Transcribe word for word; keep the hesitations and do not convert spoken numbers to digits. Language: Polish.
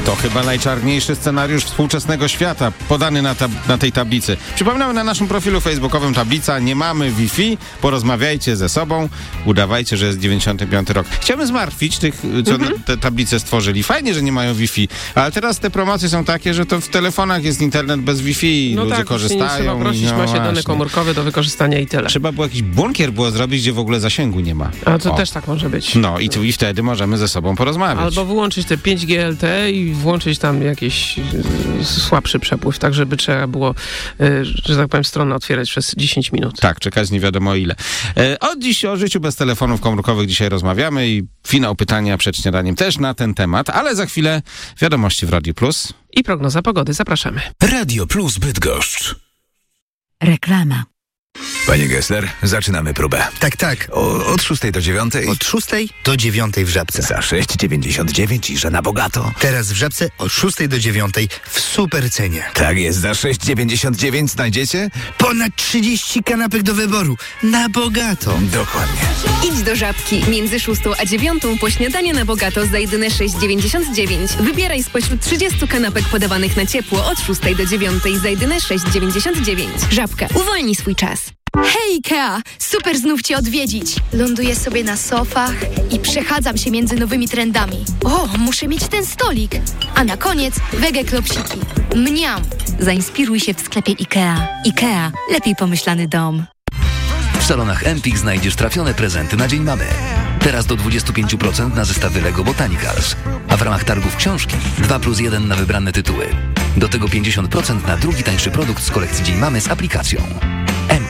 To chyba najczarniejszy scenariusz współczesnego świata, podany na, tab- na tej tablicy. Przypominamy, na naszym profilu facebookowym tablica Nie mamy Wi-Fi, porozmawiajcie ze sobą, udawajcie, że jest dziewięćdziesiąty piąty rok. Chciałbym zmartwić tych, co mhm. te tablice stworzyli. Fajnie, że nie mają Wi-Fi, ale teraz te promocje są takie, że to w telefonach jest internet bez Wi-Fi, no ludzie tak, korzystają. Nie trzeba prosić, no ma się właśnie. dane komórkowe do wykorzystania i tyle. Trzeba było jakiś bunkier było zrobić, gdzie w ogóle zasięgu nie ma. A to o. też tak może być. No i, tu, i wtedy możemy ze sobą porozmawiać. Albo wyłączyć te pięć G L T i włączyć tam jakiś y, słabszy przepływ, tak żeby trzeba było, y, że tak powiem, stronę otwierać przez dziesięć minut. Tak, czekać nie wiadomo ile. E, od dziś o życiu bez telefonów komórkowych dzisiaj rozmawiamy i finał pytania przed śniadaniem też na ten temat, ale za chwilę wiadomości w Radiu Plus. I prognoza pogody. Zapraszamy. Radio Plus Bydgoszcz. Reklama. Panie Gessler, zaczynamy próbę. Tak, tak. O, od szóstej do dziewiątej. Od szóstej do dziewiątej w Żabce. Za sześć dziewięćdziesiąt dziewięć i że na bogato. Teraz w Żabce od szóstej do dziewiątej w super cenie. Tak jest, za sześć dziewięćdziesiąt dziewięć znajdziecie? Ponad trzydzieści kanapek do wyboru. Na bogato. Dokładnie. Idź do Żabki. Między szóstą a dziewiątą po śniadanie na bogato za jedyne sześć dziewięćdziesiąt dziewięć. Wybieraj spośród trzydziestu kanapek podawanych na ciepło od szóstej do dziewiątej za jedyne sześć dziewięćdziesiąt dziewięć. Żabka. Uwolnij swój czas. Hej Ikea! Super znów Cię odwiedzić. Ląduję sobie na sofach i przechadzam się między nowymi trendami. O, muszę mieć ten stolik. A na koniec wege klopsiki. Mniam! Zainspiruj się w sklepie Ikea. Ikea. Lepiej pomyślany dom. W salonach Empik znajdziesz trafione prezenty na Dzień Mamy. Teraz do dwadzieścia pięć procent na zestawy Lego Botanicals. A w ramach targów książki dwa plus jeden na wybrane tytuły. Do tego pięćdziesiąt procent na drugi tańszy produkt z kolekcji Dzień Mamy z aplikacją.